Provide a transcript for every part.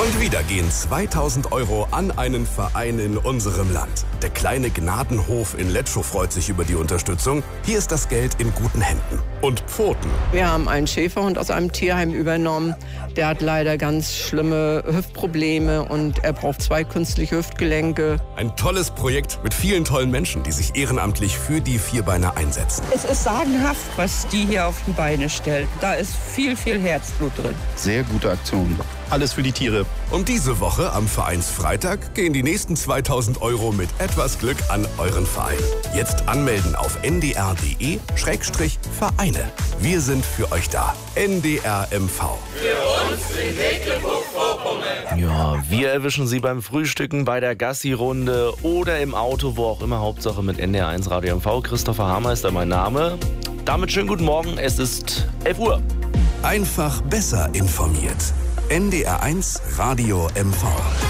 Und wieder gehen 2000 € an einen Verein in unserem Land. Der kleine Gnadenhof in Letschow freut sich über die Unterstützung. Hier ist das Geld in guten Händen. Und Pfoten. Wir haben einen Schäferhund aus einem Tierheim übernommen. Der hat leider ganz schlimme Hüftprobleme und er braucht 2 künstliche Hüftgelenke. Ein tolles Projekt mit vielen tollen Menschen, die sich ehrenamtlich für die Vierbeiner einsetzen. Es ist sagenhaft, was die hier auf die Beine stellt. Da ist viel, viel Herzblut drin. Sehr gute Aktion. Alles für die Tiere. Und diese Woche am Vereinsfreitag gehen die nächsten 2000 € mit etwas Glück an euren Verein. Jetzt anmelden auf ndr.de/Vereine. Wir sind für euch da. NDR MV. Für uns in Mecklenburg-Vorpommern. Ja, wir erwischen Sie beim Frühstücken, bei der Gassi-Runde oder im Auto, wo auch immer. Hauptsache mit NDR1 Radio MV. Christopher Hameister, mein Name. Damit schönen guten Morgen. Es ist 11 Uhr. Einfach besser informiert. NDR1 Radio MV.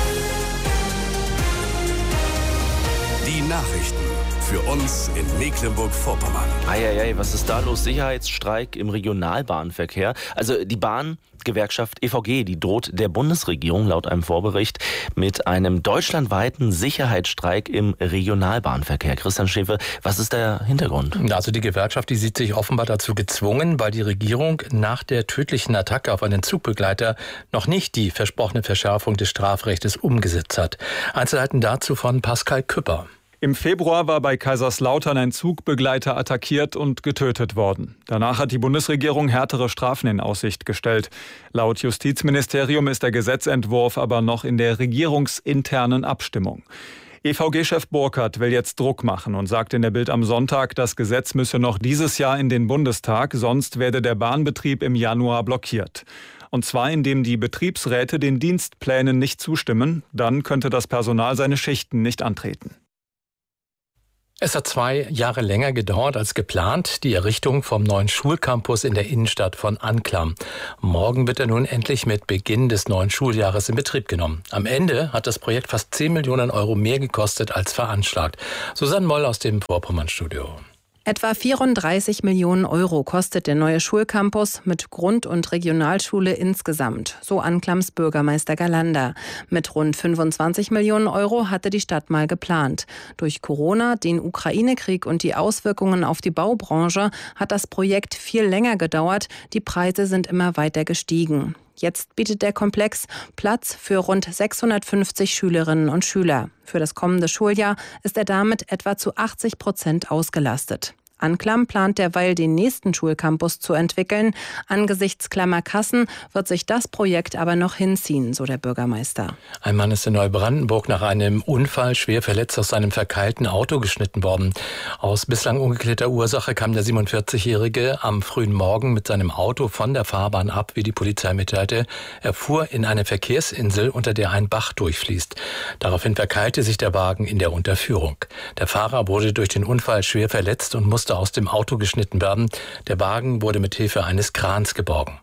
Die Nachrichten für uns in Mecklenburg-Vorpommern. Eieiei, was ist da los? Sicherheitsstreik im Regionalbahnverkehr. Also die Bahngewerkschaft EVG, die droht der Bundesregierung laut einem Vorbericht mit einem deutschlandweiten Sicherheitsstreik im Regionalbahnverkehr. Christian Schäfer, was ist der Hintergrund? Also die Gewerkschaft, die sieht sich offenbar dazu gezwungen, weil die Regierung nach der tödlichen Attacke auf einen Zugbegleiter noch nicht die versprochene Verschärfung des Strafrechtes umgesetzt hat. Einzelheiten dazu von Pascal Küpper. Im Februar war bei Kaiserslautern ein Zugbegleiter attackiert und getötet worden. Danach hat die Bundesregierung härtere Strafen in Aussicht gestellt. Laut Justizministerium ist der Gesetzentwurf aber noch in der regierungsinternen Abstimmung. EVG-Chef Burkhardt will jetzt Druck machen und sagt in der Bild am Sonntag, das Gesetz müsse noch dieses Jahr in den Bundestag, sonst werde der Bahnbetrieb im Januar blockiert. Und zwar indem die Betriebsräte den Dienstplänen nicht zustimmen, dann könnte das Personal seine Schichten nicht antreten. Es hat 2 Jahre länger gedauert als geplant, die Errichtung vom neuen Schulcampus in der Innenstadt von Anklam. Morgen wird er nun endlich mit Beginn des neuen Schuljahres in Betrieb genommen. Am Ende hat das Projekt fast 10 Millionen € mehr gekostet als veranschlagt. Susanne Moll aus dem Vorpommern-Studio. Etwa 34 Millionen € kostet der neue Schulcampus mit Grund- und Regionalschule insgesamt, so Anklams Bürgermeister Galander. Mit rund 25 Millionen € hatte die Stadt mal geplant. Durch Corona, den Ukraine-Krieg und die Auswirkungen auf die Baubranche hat das Projekt viel länger gedauert. Die Preise sind immer weiter gestiegen. Jetzt bietet der Komplex Platz für rund 650 Schülerinnen und Schüler. Für das kommende Schuljahr ist er damit etwa zu 80% ausgelastet. Anklam plant derweil den nächsten Schulcampus zu entwickeln. Angesichts klammer Kassen wird sich das Projekt aber noch hinziehen, so der Bürgermeister. Ein Mann ist in Neubrandenburg nach einem Unfall schwer verletzt aus seinem verkeilten Auto geschnitten worden. Aus bislang ungeklärter Ursache kam der 47-Jährige am frühen Morgen mit seinem Auto von der Fahrbahn ab, wie die Polizei mitteilte. Er fuhr in eine Verkehrsinsel, unter der ein Bach durchfließt. Daraufhin verkeilte sich der Wagen in der Unterführung. Der Fahrer wurde durch den Unfall schwer verletzt und musste aus dem Auto geschnitten werden. Der Wagen wurde mit Hilfe eines Krans geborgen.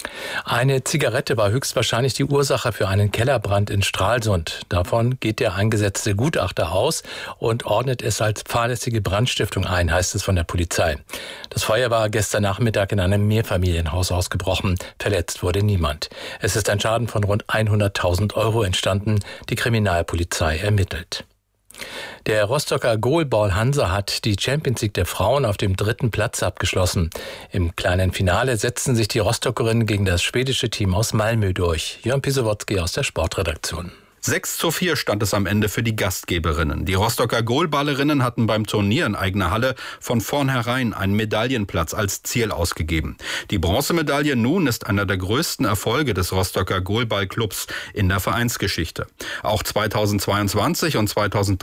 Eine Zigarette war höchstwahrscheinlich die Ursache für einen Kellerbrand in Stralsund. Davon geht der eingesetzte Gutachter aus und ordnet es als fahrlässige Brandstiftung ein, heißt es von der Polizei. Das Feuer war gestern Nachmittag in einem Mehrfamilienhaus ausgebrochen. Verletzt wurde niemand. Es ist ein Schaden von rund 100.000 € entstanden. Die Kriminalpolizei ermittelt. Der Rostocker Goalball Hansa hat die Champions League der Frauen auf dem 3. Platz abgeschlossen. Im kleinen Finale setzten sich die Rostockerinnen gegen das schwedische Team aus Malmö durch. Jörn Pisowotzki aus der Sportredaktion. 6:4 stand es am Ende für die Gastgeberinnen. Die Rostocker Goalballerinnen hatten beim Turnier in eigener Halle von vornherein einen Medaillenplatz als Ziel ausgegeben. Die Bronzemedaille nun ist einer der größten Erfolge des Rostocker Goalballclubs in der Vereinsgeschichte. Auch 2022 und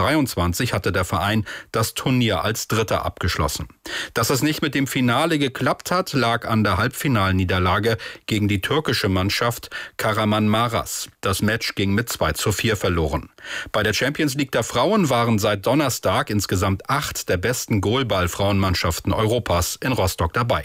2023 hatte der Verein das Turnier als Dritter abgeschlossen. Dass es nicht mit dem Finale geklappt hat, lag an der Halbfinalniederlage gegen die türkische Mannschaft Kahramanmaraş. Das Match ging mit 2:4 verloren. Bei der Champions League der Frauen waren seit Donnerstag insgesamt 8 der besten Goalball-Frauenmannschaften Europas in Rostock dabei.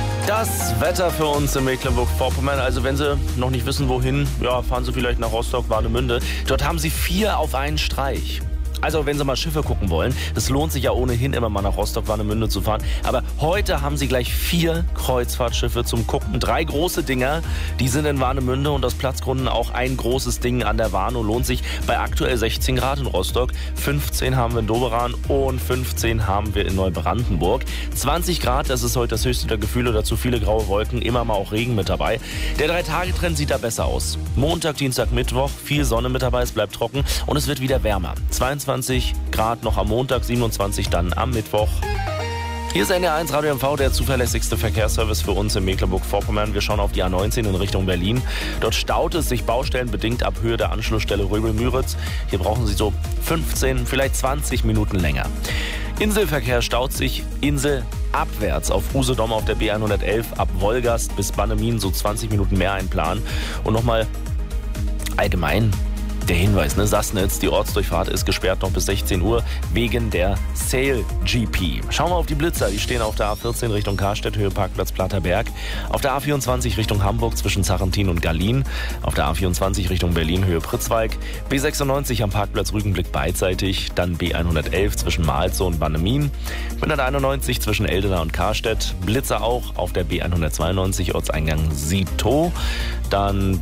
Das Wetter für uns in Mecklenburg-Vorpommern. Also wenn Sie noch nicht wissen, wohin, ja, fahren Sie vielleicht nach Rostock, Warnemünde. Dort haben Sie 4 auf einen Streich. Also wenn Sie mal Schiffe gucken wollen, es lohnt sich ja ohnehin immer mal nach Rostock-Warnemünde zu fahren. Aber heute haben Sie gleich 4 Kreuzfahrtschiffe zum Gucken. 3 große Dinger, die sind in Warnemünde und aus Platzgründen auch ein großes Ding an der Warnow. Lohnt sich bei aktuell 16 Grad in Rostock. 15 haben wir in Doberan und 15 haben wir in Neubrandenburg. 20 Grad, das ist heute das höchste der Gefühle. Dazu viele graue Wolken, immer mal auch Regen mit dabei. Der 3-Tage-Trend sieht da besser aus. Montag, Dienstag, Mittwoch, viel Sonne mit dabei, es bleibt trocken und es wird wieder wärmer. 22 Grad noch am Montag, 27 dann am Mittwoch. Hier ist NDR1 Radio MV, der zuverlässigste Verkehrsservice für uns in Mecklenburg-Vorpommern. Wir schauen auf die A19 in Richtung Berlin. Dort staut es sich baustellenbedingt ab Höhe der Anschlussstelle Röbel-Müritz. Hier brauchen Sie so 15, vielleicht 20 Minuten länger. Inselverkehr staut sich inselabwärts auf Usedom auf der B111 ab Wolgast bis Bannemin, so 20 Minuten mehr einplanen. Und nochmal allgemein der Hinweis, Sassnitz, die Ortsdurchfahrt ist gesperrt noch bis 16 Uhr wegen der Sail GP. Schauen wir auf die Blitzer, die stehen auf der A14 Richtung Karstedt, Höhe Parkplatz Platterberg. Auf der A24 Richtung Hamburg zwischen Zarentin und Gallien. Auf der A24 Richtung Berlin, Höhe Pritzwalk. B96 am Parkplatz Rügenblick beidseitig. Dann B111 zwischen Malzow und Bannemin. 191 zwischen Eldena und Karstedt. Blitzer auch auf der B192 Ortseingang Sito. Dann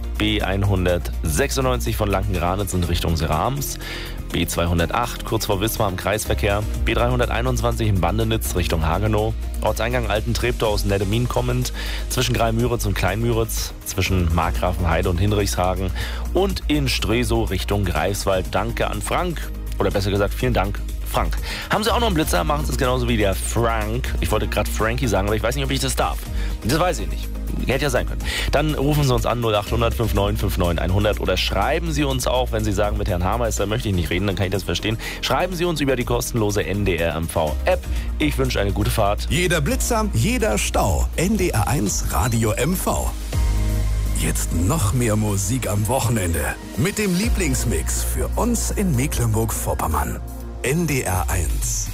B196 von Lankenranitz in Richtung Serams. B208 kurz vor Wismar im Kreisverkehr. B321 in Bandenitz Richtung Hagenow. Ortseingang Alten-Treptow aus Neddemin kommend. Zwischen Greimüritz und Kleinmüritz. Zwischen Markgrafenheide und Hinrichshagen. Und in Stresow Richtung Greifswald. Danke an Frank. Oder besser gesagt, vielen Dank, Frank. Haben Sie auch noch einen Blitzer? Machen Sie es genauso wie der Frank. Ich wollte gerade Frankie sagen, aber ich weiß nicht, ob ich das darf. Das weiß ich nicht. Hätte ja sein können. Dann rufen Sie uns an 0800 59 59 100 oder schreiben Sie uns auch, wenn Sie sagen, mit Herrn Hameister möchte ich nicht reden, dann kann ich das verstehen. Schreiben Sie uns über die kostenlose NDR MV App. Ich wünsche eine gute Fahrt. Jeder Blitzer, jeder Stau. NDR1 Radio MV. Jetzt noch mehr Musik am Wochenende. Mit dem Lieblingsmix für uns in Mecklenburg-Vorpommern. NDR1.